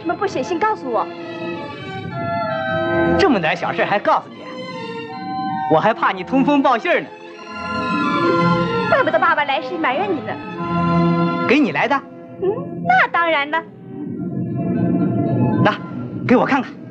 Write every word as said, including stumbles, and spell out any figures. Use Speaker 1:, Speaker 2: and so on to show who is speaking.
Speaker 1: 什么不写信告诉我？
Speaker 2: 这么点小事还告诉你？我还怕你通风报信呢。
Speaker 1: 怪不得爸爸来时埋怨你呢。
Speaker 2: 给你来的？
Speaker 1: 嗯，那当然了。
Speaker 2: 那，给我看看。